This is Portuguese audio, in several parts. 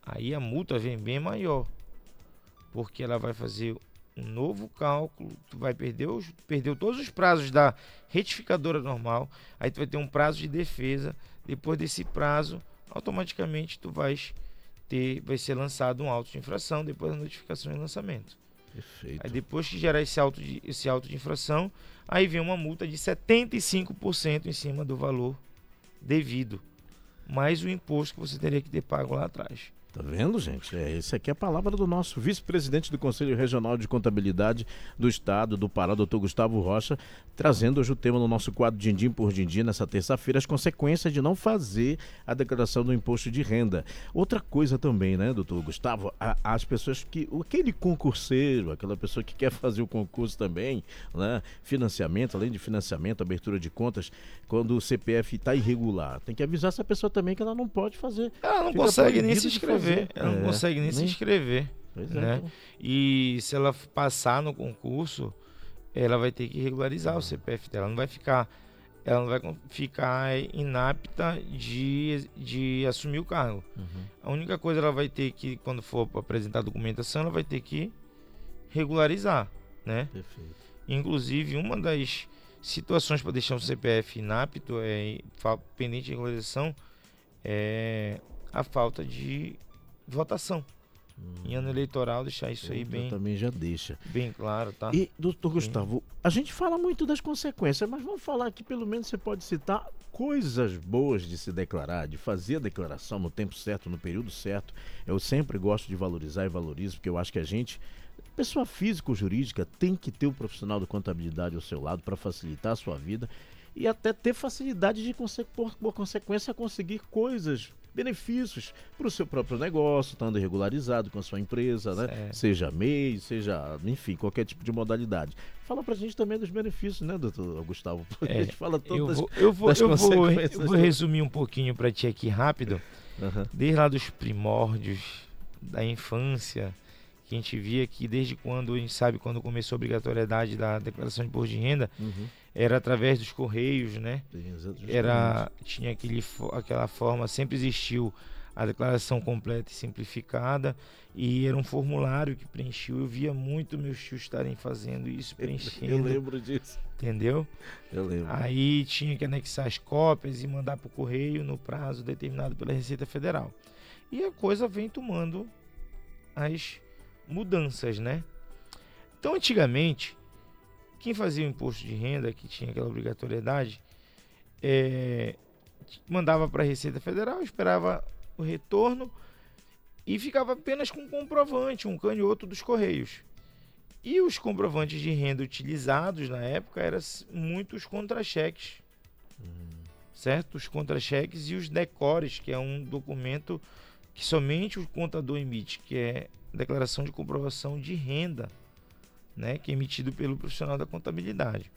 Aí a multa vem bem maior, porque ela vai fazer um novo cálculo, tu vai perdeu todos os prazos da retificadora normal, aí tu vai ter um prazo de defesa, depois desse prazo, automaticamente vai ser lançado um auto de infração, depois da notificação e lançamento. Perfeito. Aí depois que gerar esse auto de infração, aí vem uma multa de 75% em cima do valor devido, mais o imposto que você teria que ter pago lá atrás. Tá vendo, gente? Isso aqui é a palavra do nosso vice-presidente do Conselho Regional de Contabilidade do Estado do Pará, doutor Gustavo Rocha, trazendo hoje o tema no nosso quadro Dindim por Dindim, nessa terça-feira, as consequências de não fazer a declaração do imposto de renda. Outra coisa também, né, doutor Gustavo, as pessoas aquele concurseiro, aquela pessoa que quer fazer o concurso também, né, financiamento, além de financiamento, abertura de contas, quando o CPF está irregular, tem que avisar essa pessoa também que ela não pode fazer. Ela não consegue nem se inscrever. Ela não É, consegue nem se inscrever, Pois né? é. E se ela passar no concurso, ela vai ter que regularizar o CPF dela. Ela não vai ficar inapta de assumir o cargo. A única coisa ela vai ter que, quando for apresentar a documentação, ela vai ter que regularizar, né? Perfeito. Inclusive, uma das situações para deixar o CPF inapto, pendente de regularização, é a falta de votação. Em ano eleitoral, deixar isso aí Também já deixa. bem claro, tá? E, doutor Gustavo, a gente fala muito das consequências, mas vamos falar aqui, pelo menos você pode citar coisas boas de se declarar, de fazer a declaração no tempo certo, no período certo. Eu sempre gosto de valorizar e valorizo, porque eu acho que a gente, pessoa física ou jurídica, tem que ter um profissional de contabilidade ao seu lado para facilitar a sua vida e até ter facilidade de, por consequência, conseguir coisas, benefícios para o seu próprio negócio, estando regularizado com a sua empresa, né? Certo. Seja MEI, seja, enfim, qualquer tipo de modalidade. Fala pra gente também dos benefícios, né, doutor Gustavo? Porque a gente fala todas eu vou consequências. resumir um pouquinho para ti aqui rápido. Uhum. Desde lá dos primórdios da infância, que a gente via que desde quando, a gente sabe quando começou a obrigatoriedade da declaração de imposto de renda, era através dos correios, né? Tinha aquela forma, sempre existiu a declaração completa e simplificada, e era um formulário que preenchiam. Eu via muito meus tios estarem fazendo isso, preenchendo. Eu lembro disso. Entendeu? Eu lembro. Aí tinha que anexar as cópias e mandar para o correio no prazo determinado pela Receita Federal. E a coisa vem tomando as mudanças, né? Então, antigamente, quem fazia o imposto de renda, que tinha aquela obrigatoriedade, mandava para a Receita Federal, esperava o retorno e ficava apenas com um comprovante, um canhoto dos Correios. E os comprovantes de renda utilizados na época eram muitos contra-cheques, certo? Os contra-cheques e os decores, que é um documento que somente o contador emite, que é declaração de comprovação de renda, né, que é emitido pelo profissional da contabilidade.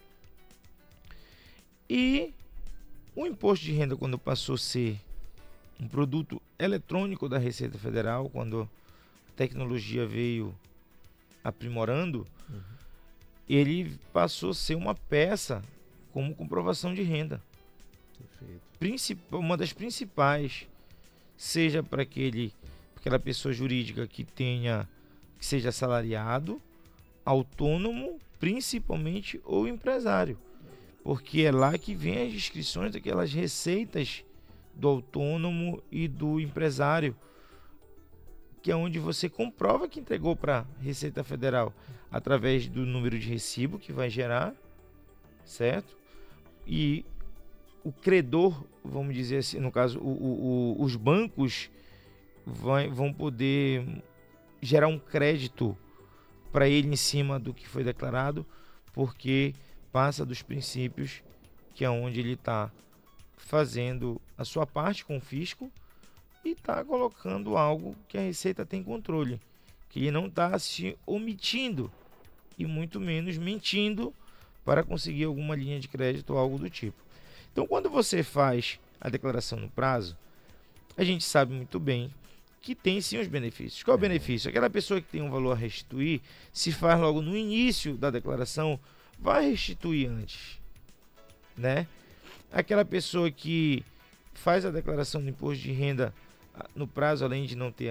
E o imposto de renda, quando passou a ser um produto eletrônico da Receita Federal, quando a tecnologia veio aprimorando, ele passou a ser uma peça como comprovação de renda. Perfeito. Uma das principais, seja para aquela pessoa jurídica que seja assalariado, autônomo, principalmente, ou empresário, porque é lá que vem as descrições daquelas receitas do autônomo e do empresário, que é onde você comprova que entregou para a Receita Federal através do número de recibo que vai gerar, certo? E o credor, vamos dizer assim, no caso, os bancos vão poder gerar um crédito para ele em cima do que foi declarado, porque passa dos princípios que é onde ele está fazendo a sua parte com o fisco e está colocando algo que a Receita tem controle, que ele não está se omitindo e muito menos mentindo para conseguir alguma linha de crédito ou algo do tipo. Então, quando você faz a declaração no prazo, a gente sabe muito bem que tem sim os benefícios. Qual é o benefício? Aquela pessoa que tem um valor a restituir, se faz logo no início da declaração, vai restituir antes, né? Aquela pessoa que faz a declaração do imposto de renda no prazo, além de não ter